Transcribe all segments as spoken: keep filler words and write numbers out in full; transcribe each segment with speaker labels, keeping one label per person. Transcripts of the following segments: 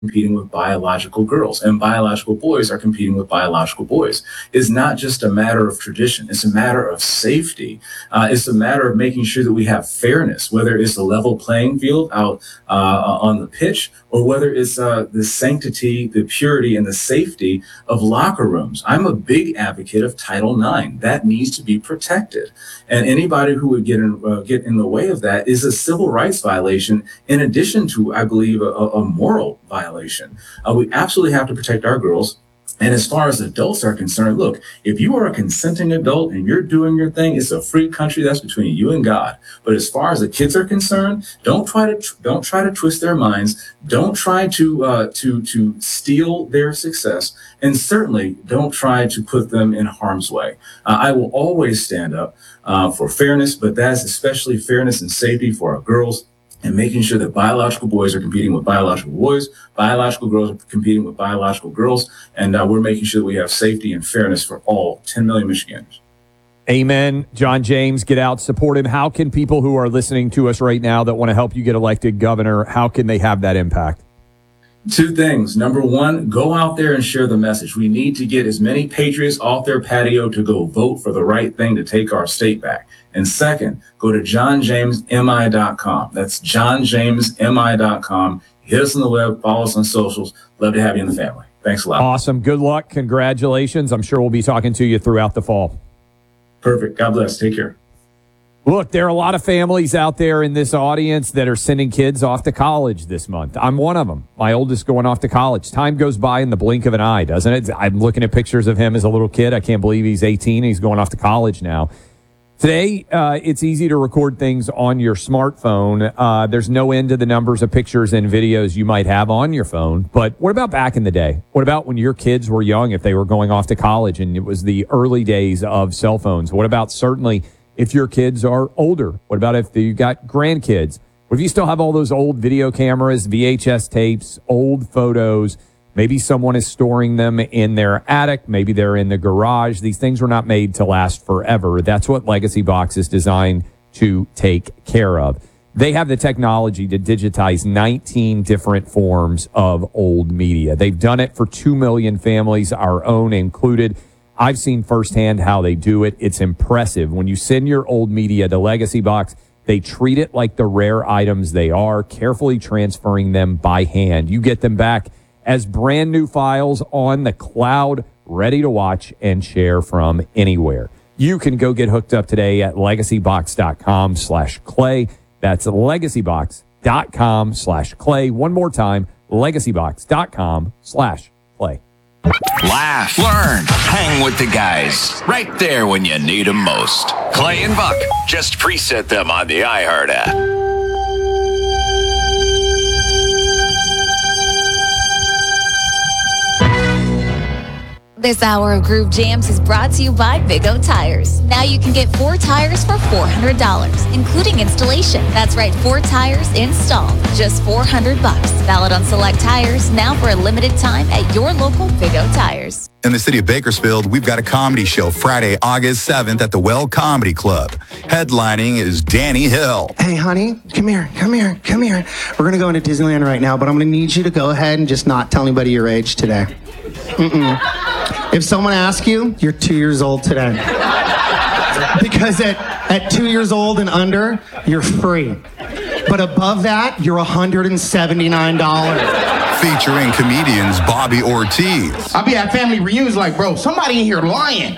Speaker 1: competing with biological girls, and biological boys are competing with biological boys. It's not just a matter of tradition. It's a matter of safety. Uh, it's a matter of making sure that we have fairness, whether it's a level playing field out uh, on the pitch, or whether it's uh, the sanctity, the purity, and the safety of locker rooms. I'm a big advocate of Title nine. That needs to be protected. And anybody who would get in, uh, get in the way of that is a civil rights violation, in addition to, I believe, a, a moral violation. Uh, we absolutely have to protect our girls. And as far as adults are concerned, look, if you are a consenting adult and you're doing your thing, it's a free country. That's between you and God. But as far as the kids are concerned, don't try to tr- don't try to twist their minds. Don't try to uh, to to steal their success, and certainly don't try to put them in harm's way. Uh, I will always stand up uh, for fairness, but that's especially fairness and safety for our girls, and making sure that biological boys are competing with biological boys, biological girls are competing with biological girls, and uh, we're making sure that we have safety and fairness for all ten million Michiganders.
Speaker 2: Amen. John James, get out, support him. How can people who are listening to us right now that want to help you get elected governor, how can they have that impact?
Speaker 1: Two things. Number one, go out there and share the message. We need to get as many patriots off their patio to go vote for the right thing to take our state back. And second, go to john james m i dot com. That's john james m i dot com. Hit us on the web, follow us on socials. Love to have you in the family. Thanks a lot.
Speaker 2: Awesome. Good luck. Congratulations. I'm sure we'll be talking to you throughout the fall.
Speaker 1: Perfect. God bless. Take care.
Speaker 2: Look, there are a lot of families out there in this audience that are sending kids off to college this month. I'm one of them. My oldest going off to college. Time goes by in the blink of an eye, doesn't it? I'm looking at pictures of him as a little kid. I can't believe he's eighteen. He's going off to college now. Today, uh, it's easy to record things on your smartphone. Uh, there's no end to the numbers of pictures and videos you might have on your phone. But what about back in the day? What about when your kids were young, if they were going off to college and it was the early days of cell phones? What about certainly if your kids are older? What about if you got grandkids? What if you still have all those old video cameras, V H S tapes, old photos? Maybe someone is storing them in their attic. Maybe they're in the garage. These things were not made to last forever. That's what Legacy Box is designed to take care of. They have the technology to digitize nineteen different forms of old media. They've done it for two million families, our own included. I've seen firsthand how they do it. It's impressive. When you send your old media to Legacy Box, they treat it like the rare items they are, carefully transferring them by hand. You get them back as brand new files on the cloud, ready to watch and share from anywhere. You can go get hooked up today at legacybox.com slash clay. That's legacybox.com slash clay. One more time, legacybox.com slash clay.
Speaker 3: Laugh, learn, hang with the guys. Right there when you need them most. Clay and Buck. Just preset them on the iHeart app.
Speaker 4: This hour of Groove Jams is brought to you by Big O Tires. Now you can get four tires for four hundred dollars, including installation. That's right, four tires installed, just four hundred bucks. Valid on select tires, now for a limited time at your local Big O Tires.
Speaker 5: In the city of Bakersfield, we've got a comedy show Friday, August seventh at the Well Comedy Club. Headlining is Danny Hill.
Speaker 6: Hey, honey, come here, come here, come here. We're going to go into Disneyland right now, but I'm going to need you to go ahead and just not tell anybody your age today. Mm-mm. If someone asks you, you're two years old today. Because at, at two years old and under, you're free. But above that, you're one hundred seventy-nine dollars.
Speaker 5: Featuring comedians Bobby Ortiz.
Speaker 7: I'll be at family reunions like, bro, somebody in here lying.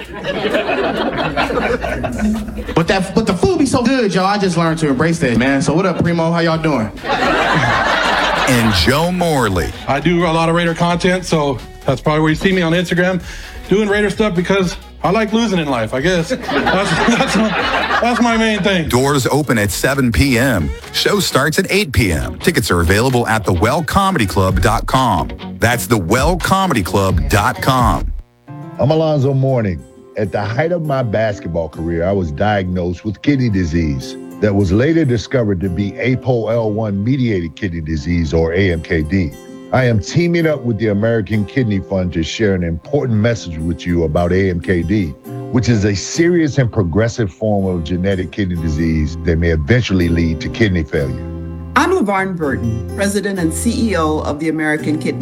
Speaker 7: but that, but the food be so good, y'all. I just learned to embrace that, man. So what up, Primo? How y'all doing?
Speaker 5: And Joe Morley.
Speaker 8: I do a lot of Raider content, so that's probably where you see me on Instagram, doing Raider stuff because I like losing in life, I guess. That's, that's, my, that's my main thing.
Speaker 5: Doors open at seven p.m. Show starts at eight p.m. Tickets are available at the well comedy club dot com. That's the well comedy club dot com.
Speaker 9: I'm Alonzo Mourning. At the height of my basketball career, I was diagnosed with kidney disease that was later discovered to be A P O L one mediated kidney disease, or A M K D. I am teaming up with the American Kidney Fund to share an important message with you about A M K D, which is a serious and progressive form of genetic kidney disease that may eventually lead to kidney failure.
Speaker 10: I'm LaVarn Burton, President and C E O of the American Kidney